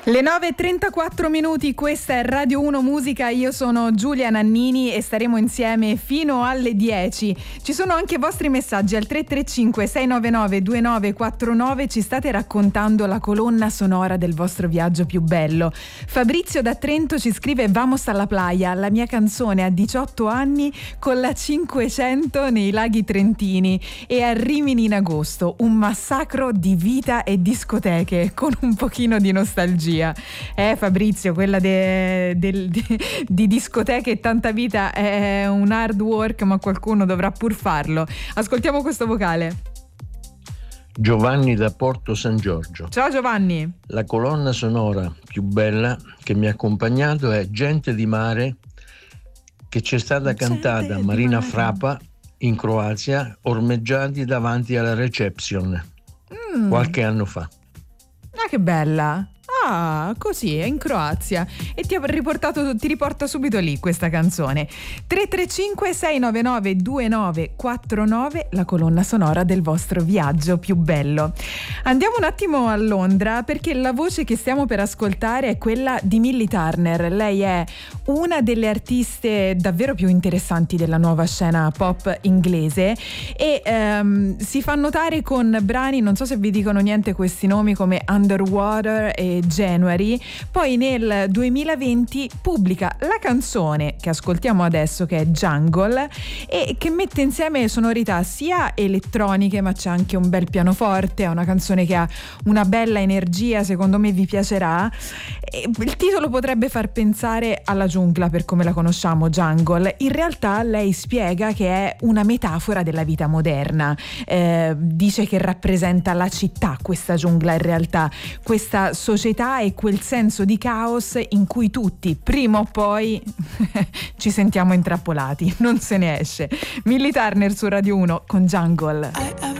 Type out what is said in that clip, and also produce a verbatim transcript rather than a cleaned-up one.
Le nove e trentaquattro minuti, questa è Radio uno Musica, io sono Giulia Nannini e staremo insieme fino alle dieci. Ci sono anche i vostri messaggi al tre tre cinque sei nove nove due nove quattro nove, ci state raccontando la colonna sonora del vostro viaggio più bello. Fabrizio da Trento ci scrive: Vamos alla playa, la mia canzone a diciotto anni con la cinquecento nei laghi trentini e a Rimini in agosto, un massacro di vita e discoteche con un pochino di nostalgia. Eh Fabrizio, quella de, de, de, di discoteche e tanta vita è un hard work, ma qualcuno dovrà pur farlo. Ascoltiamo questo vocale. Giovanni da Porto San Giorgio. Ciao Giovanni. La colonna sonora più bella che mi ha accompagnato è Gente di mare, che c'è stata Gente cantata a Marina Frapa in Croazia, ormeggiati davanti alla reception mm. qualche anno fa. Ah, che bella! Ah, così, è in Croazia e ti ha riportato, ti riporta subito lì questa canzone. tre tre cinque sei nove nove due nove quattro nove, la colonna sonora del vostro viaggio più bello. Andiamo un attimo a Londra, perché la voce che stiamo per ascoltare è quella di Millie Turner. Lei è una delle artiste davvero più interessanti della nuova scena pop inglese e um, si fa notare con brani, non so se vi dicono niente questi nomi, come Underwater e January. Poi nel duemilaventi pubblica la canzone che ascoltiamo adesso, che è Jungle, e che mette insieme sonorità sia elettroniche, ma c'è anche un bel pianoforte. È una canzone che ha una bella energia, secondo me vi piacerà. E il titolo potrebbe far pensare alla giungla per come la conosciamo, Jungle. In realtà lei spiega che è una metafora della vita moderna, eh, dice che rappresenta la città, questa giungla, in realtà questa società e quel senso di caos in cui tutti prima o poi ci sentiamo intrappolati, non se ne esce. Millie Turner su Radio uno con Jungle. I